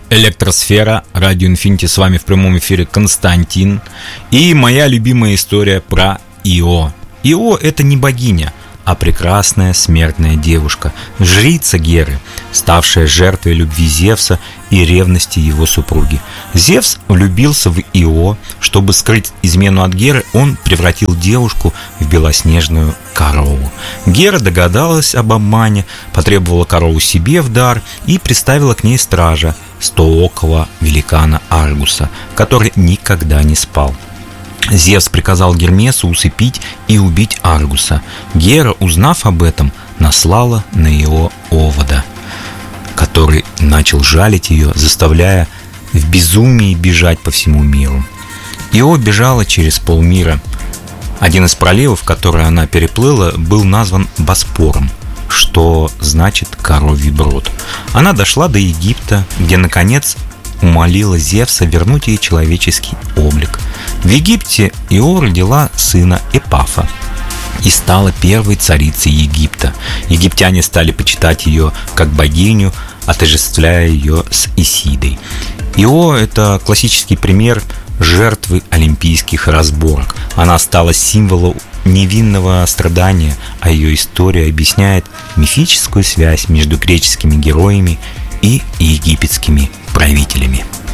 Электросфера, Радио Инфинити, с вами в прямом эфире Константин. И моя любимая история про Ио. Ио – это не богиня, а прекрасная смертная девушка, жрица Геры, ставшая жертвой любви Зевса и ревности его супруги. Зевс влюбился в Ио. Чтобы скрыть измену от Геры, он превратил девушку в белоснежную корову. Гера догадалась об обмане, потребовала корову себе в дар и приставила к ней стража, стоокого великана Аргуса, который никогда не спал. Зевс приказал Гермесу усыпить и убить Аргуса. Гера, узнав об этом, наслала на Ио овода, который начал жалить ее, заставляя в безумии бежать по всему миру. Ио бежала через полмира. Один из проливов, который она переплыла, был назван Боспором, что значит «коровий брод». Она дошла до Египта, где, наконец, умолила Зевса вернуть ей человеческий облик. В Египте Ио родила сына Эпафа и стала первой царицей Египта. Египтяне стали почитать ее как богиню, отождествляя ее с Исидой. Ио – это классический пример жертвы олимпийских разборок. Она стала символом невинного страдания, а ее история объясняет мифическую связь между греческими героями и египетскими правителями.